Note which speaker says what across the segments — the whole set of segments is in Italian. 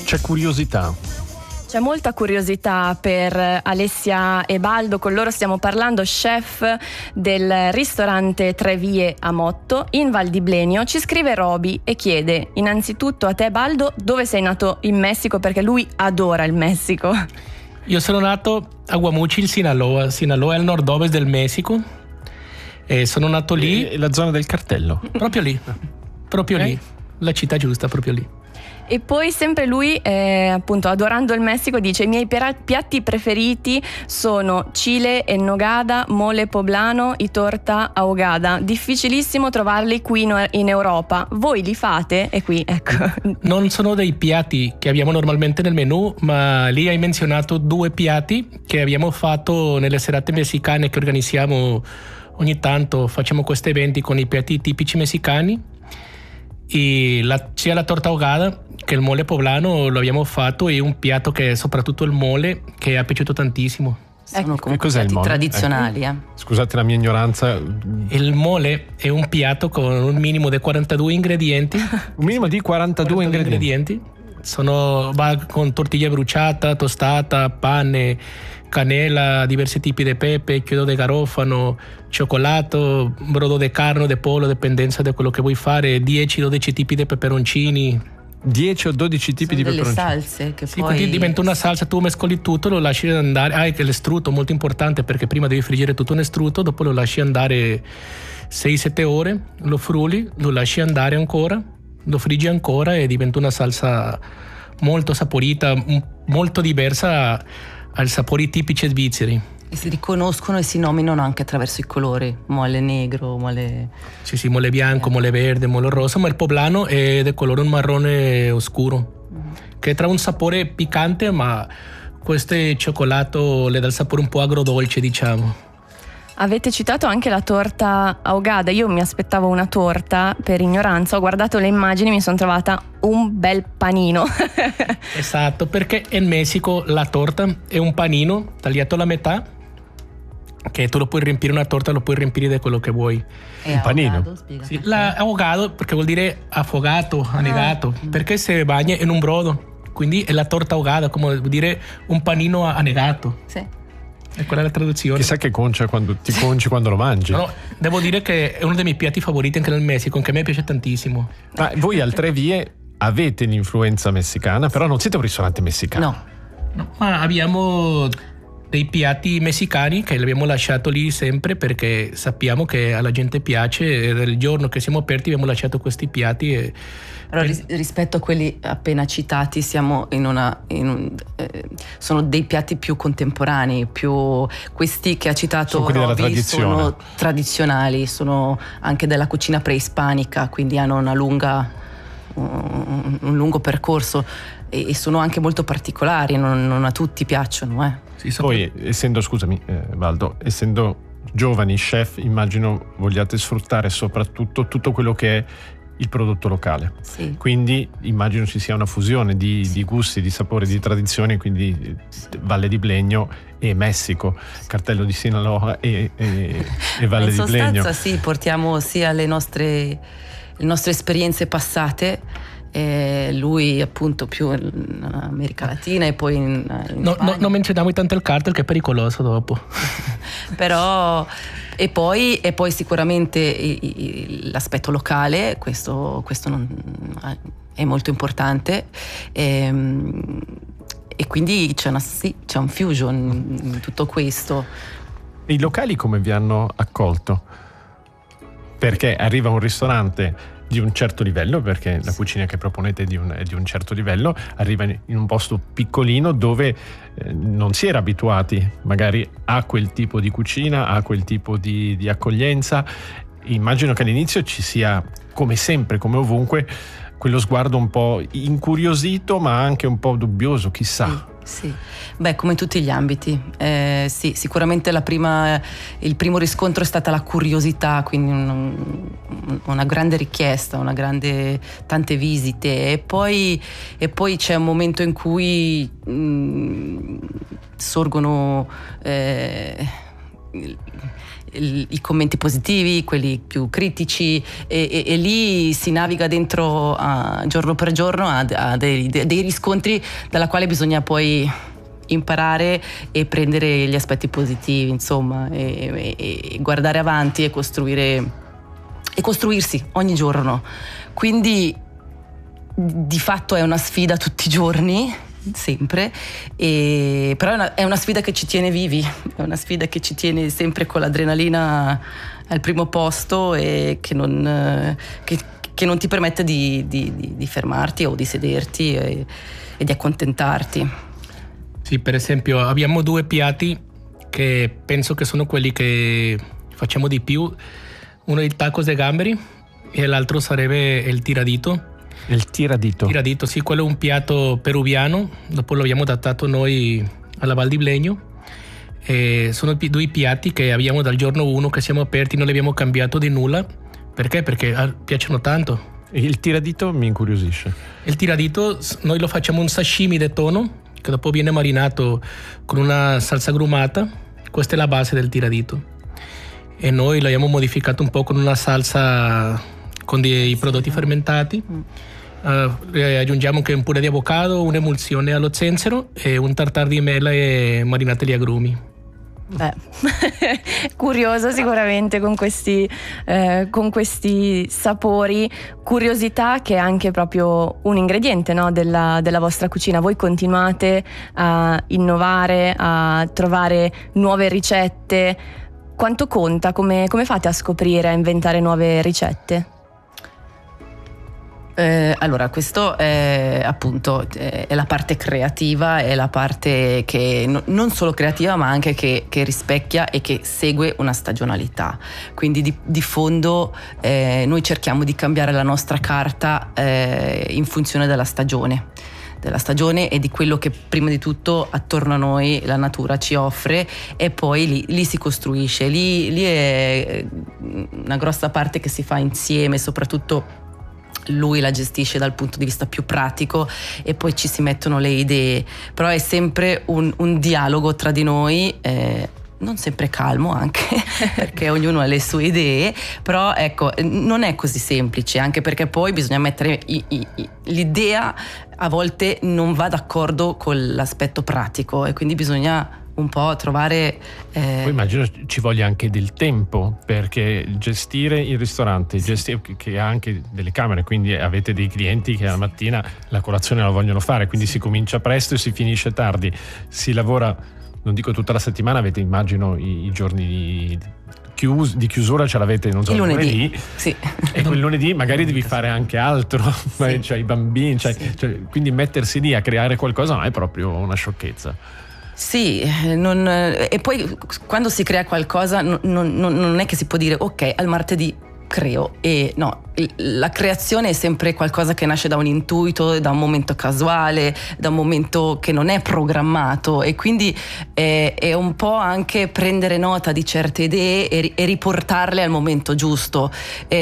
Speaker 1: C'è curiosità.
Speaker 2: C'è molta curiosità per Alessia e Baldo, con loro stiamo parlando, chef del ristorante Tre Vie a Motto in Val di Blenio. Ci scrive Roby e chiede innanzitutto a te, Baldo, dove sei nato in Messico, perché lui adora il Messico.
Speaker 3: Io sono nato a Guamuchil, Sinaloa. Sinaloa è al nord-ovest del Messico e sono nato lì.
Speaker 1: La zona del cartello.
Speaker 3: Proprio lì, la città giusta, proprio lì.
Speaker 2: E poi sempre lui, appunto, adorando il Messico, dice: i miei piatti preferiti sono chile en nogada, mole poblano y torta ahogada. Difficilissimo trovarli qui in Europa. Voi li fate? E qui, ecco.
Speaker 3: Non sono dei piatti che abbiamo normalmente nel menù, ma lì hai menzionato 2 piatti che abbiamo fatto nelle serate messicane che organizziamo ogni tanto. Facciamo questi eventi con i piatti tipici messicani. E sia la torta ahogada che il mole poblano lo abbiamo fatto, e un piatto che è soprattutto il mole, che è piaciuto tantissimo.
Speaker 4: Sono comunque
Speaker 1: cos'è
Speaker 4: piatti
Speaker 1: il mole?
Speaker 4: tradizionali.
Speaker 1: Scusate la mia ignoranza.
Speaker 3: Il mole è un piatto con un minimo di 42 ingredienti.
Speaker 1: Un minimo di 42 ingredienti.
Speaker 3: Va con tortiglia bruciata, tostata, pane, canela, diversi tipi di pepe, chiodo di garofano, cioccolato, brodo di carne o di pollo, dipendenza da quello che vuoi fare, 10-12 tipi di peperoncini.
Speaker 1: 10 o 12 tipi di
Speaker 4: delle
Speaker 1: peperoncini.
Speaker 4: salse che
Speaker 3: Sì,
Speaker 4: poi
Speaker 3: quindi diventa una salsa, tu mescoli tutto, lo lasci andare. Anche l'estrutto, molto importante, perché prima devi friggere tutto un estrutto, dopo lo lasci andare 6-7 ore, lo frulli, lo lasci andare ancora, lo friggi ancora e diventa una salsa molto saporita, molto diversa ai sapori tipici svizzeri.
Speaker 4: e si riconoscono e si nominano anche attraverso i colori, mole negro, mole...
Speaker 3: Sì, mole bianco, mole verde, mole rosa, ma il poblano è di colore un marrone oscuro, che tra un sapore piccante, ma questo cioccolato le dà il sapore un po' agrodolce, diciamo.
Speaker 2: Avete citato anche la torta ahogada. Io mi aspettavo una torta, per ignoranza ho guardato le immagini e mi sono trovata un bel panino.
Speaker 3: Esatto, perché in Messico la torta è un panino tagliato alla metà, che tu lo puoi riempire, una torta lo puoi riempire di quello che vuoi.
Speaker 1: Un panino?
Speaker 3: Sì, ahogado perché vuol dire affogato, annegato, perché si bagna in un brodo, quindi è la torta ahogada, come vuol dire un panino annegato.
Speaker 4: Sì.
Speaker 3: E quella è la traduzione.
Speaker 1: Chissà che concia quando ti conci quando lo mangi.
Speaker 3: No, devo dire che è uno dei miei piatti favoriti anche nel Messico, che a me piace tantissimo.
Speaker 1: Ma voi al Tre Vie avete l'influenza messicana, però non siete un ristorante messicano.
Speaker 3: No, ma abbiamo dei piatti messicani che li abbiamo lasciato lì sempre perché sappiamo che alla gente piace, e dal giorno che siamo aperti abbiamo lasciato questi piatti e...
Speaker 4: Però rispetto a quelli appena citati siamo sono dei piatti più contemporanei, più questi che ha citato
Speaker 1: sono quelli della tradizione.
Speaker 4: Sono tradizionali, sono anche della cucina preispanica, quindi hanno un lungo percorso e sono anche molto particolari, non a tutti piacciono.
Speaker 3: Sì,
Speaker 1: Poi essendo, scusami Baldo, essendo giovani chef, immagino vogliate sfruttare soprattutto tutto quello che è il prodotto locale.
Speaker 4: Sì.
Speaker 1: Quindi immagino ci sia una fusione di gusti, di sapori, di tradizioni, quindi Valle di Blegno e Messico, cartello di Sinaloa e Valle di Blegno.
Speaker 4: In sostanza sì, portiamo sia le nostre esperienze passate, lui appunto più in America Latina e poi in Spagna.
Speaker 3: Non menzioniamo tanto il cartel che è pericoloso dopo.
Speaker 4: Però e poi sicuramente l'aspetto locale, questo è molto importante, e quindi c'è un fusion in tutto questo.
Speaker 1: I locali come vi hanno accolto? Perché arriva un ristorante di un certo livello, perché la cucina che proponete è di un certo livello, arriva in un posto piccolino dove non si era abituati magari a quel tipo di cucina, a quel tipo di accoglienza. Immagino che all'inizio ci sia, come sempre, come ovunque, quello sguardo un po' incuriosito ma anche un po' dubbioso, chissà.
Speaker 4: Sì. Beh, come in tutti gli ambiti, sì, sicuramente il primo riscontro è stata la curiosità, quindi una grande richiesta, tante visite, e poi c'è un momento in cui sorgono i commenti positivi, quelli più critici, e lì si naviga dentro giorno per giorno a dei riscontri dalla quale bisogna poi imparare e prendere gli aspetti positivi, insomma, e guardare avanti e costruirsi ogni giorno. Quindi di fatto è una sfida tutti i giorni, sempre, però è una sfida che ci tiene vivi, è una sfida che ci tiene sempre con l'adrenalina al primo posto e che non ti permette di fermarti o di sederti e di accontentarti.
Speaker 3: Sì, per esempio abbiamo 2 piatti che penso che sono quelli che facciamo di più. Uno è il tacos de gamberi e l'altro sarebbe il tiradito.
Speaker 1: Il tiradito?
Speaker 3: Tiradito, sì, quello è un piatto peruviano, dopo lo abbiamo adattato noi alla Val di Blegno. Sono 2 piatti che abbiamo dal giorno 1 che siamo aperti, non li abbiamo cambiato di nulla. Perché? Perché piacciono tanto.
Speaker 1: Il tiradito mi incuriosisce.
Speaker 3: Il tiradito noi lo facciamo un sashimi di tonno che dopo viene marinato con una salsa grumata. Questa è la base del tiradito e noi l'abbiamo modificato un po' con una salsa con dei prodotti fermentati. Aggiungiamo anche un purè di avocado, un'emulsione allo zenzero e un tartare di mela e marinate gli agrumi.
Speaker 2: Curioso sicuramente con questi sapori, curiosità che è anche proprio un ingrediente, no, della vostra cucina. Voi continuate a innovare, a trovare nuove ricette. Quanto conta? Come fate a scoprire, a inventare nuove ricette?
Speaker 4: Allora, questo è appunto è la parte creativa, è la parte che non solo creativa ma anche che rispecchia e che segue una stagionalità. Quindi di fondo noi cerchiamo di cambiare la nostra carta in funzione della stagione e di quello che prima di tutto attorno a noi la natura ci offre, e poi lì si costruisce. Lì è una grossa parte che si fa insieme, soprattutto lui la gestisce dal punto di vista più pratico e poi ci si mettono le idee, però è sempre un dialogo tra di noi, non sempre calmo anche perché ognuno ha le sue idee, però ecco, non è così semplice, anche perché poi bisogna mettere l'idea a volte non va d'accordo con l'aspetto pratico e quindi bisogna un po' trovare.
Speaker 1: Poi immagino ci voglia anche del tempo, perché gestire il ristorante, che ha anche delle camere, quindi avete dei clienti che la mattina la colazione la vogliono fare, quindi si comincia presto e si finisce tardi, si lavora, non dico tutta la settimana, avete immagino i giorni di chiusura ce l'avete, non so,
Speaker 4: il lunedì. Sì.
Speaker 1: E quel lunedì magari devi fare anche altro,
Speaker 4: sì.
Speaker 1: Cioè i bambini,
Speaker 4: Sì.
Speaker 1: quindi mettersi lì a creare qualcosa non è proprio una sciocchezza.
Speaker 4: Sì, e poi quando si crea qualcosa non è che si può dire ok, al martedì creo, e no, la creazione è sempre qualcosa che nasce da un intuito, da un momento casuale, da un momento che non è programmato, e quindi è un po' anche prendere nota di certe idee e riportarle al momento giusto.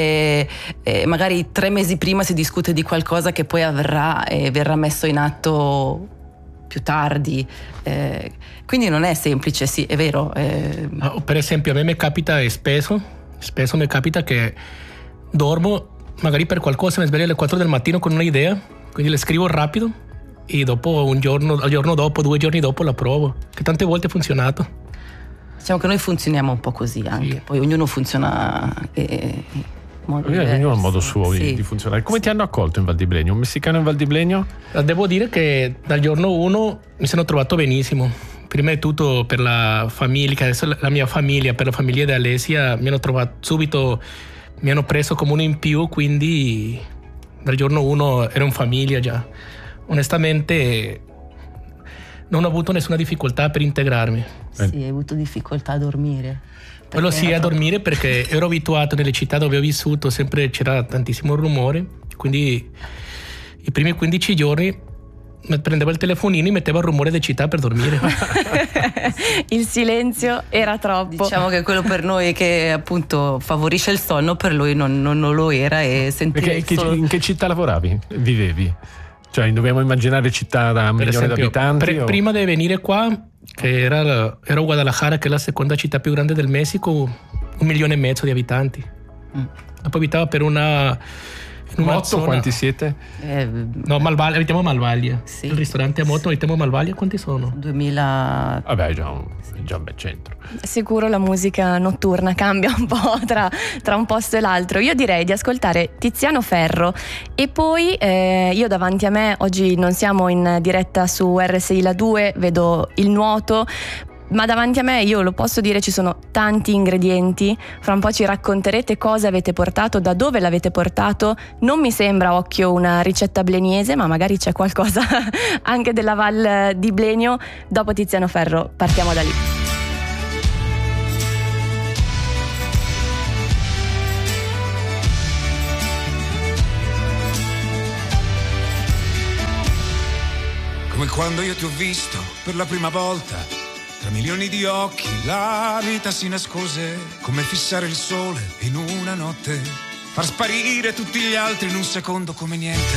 Speaker 4: Magari 3 mesi prima si discute di qualcosa che poi avverrà e verrà messo in atto più tardi, quindi non è semplice, sì, è vero.
Speaker 3: Per esempio a me mi capita spesso mi capita che dormo, magari per qualcosa mi sveglio alle 4 del mattino con un'idea, quindi le scrivo rapido e dopo al giorno dopo, 2 giorni dopo la provo, che tante volte è funzionato.
Speaker 4: Diciamo che noi funzioniamo un po' così anche, sì. Poi ognuno funziona
Speaker 1: ognuno ha un modo suo di funzionare. Come ti hanno accolto in Val di Blegno? Un messicano in Val di Blegno?
Speaker 3: Devo dire che dal giorno 1 mi sono trovato benissimo. Prima di tutto per la famiglia, che adesso la mia famiglia, per la famiglia di Alessia, mi hanno trovato subito, mi hanno preso come uno in più, quindi dal giorno 1 ero in famiglia già. Onestamente non ho avuto nessuna difficoltà per integrarmi.
Speaker 4: Sì, hai avuto difficoltà a dormire?
Speaker 3: Quello sì, a dormire, perché ero abituato nelle città dove ho vissuto, sempre c'era tantissimo rumore, quindi i primi 15 giorni prendevo il telefonino e mettevo il rumore di città per dormire.
Speaker 2: Il silenzio era troppo.
Speaker 4: Diciamo che quello per noi che appunto favorisce il sonno, per lui non lo era, e sentire
Speaker 1: in che città lavoravi? Vivevi? Cioè, dobbiamo immaginare città da 1 milione di abitanti?
Speaker 3: Prima di venire qua, che era Guadalajara, che è la seconda città più grande del Messico, 1,5 milioni di abitanti. Poi abitava per una
Speaker 1: Motto, quanti siete?
Speaker 3: No, Malvalia, abitiamo a Malvalia.
Speaker 4: Sì.
Speaker 3: Il ristorante a Motto, abitiamo a Malvalia, quanti sono?
Speaker 4: 2000.
Speaker 1: Vabbè, già un bel centro.
Speaker 2: Sicuro la musica notturna cambia un po' tra un posto e l'altro. Io direi di ascoltare Tiziano Ferro e poi io davanti a me, oggi non siamo in diretta su RSI La 2, vedo il nuoto, ma davanti a me, io lo posso dire, ci sono tanti ingredienti. Fra un po' ci racconterete cosa avete portato, da dove l'avete portato. Non mi sembra, occhio, una ricetta bleniese, ma magari c'è qualcosa anche della Val di Blenio. Dopo Tiziano Ferro partiamo da lì.
Speaker 5: Come quando io ti ho visto per la prima volta. Tra milioni di occhi la vita si nascose, come fissare il sole in una notte, far sparire tutti gli altri in un secondo come niente.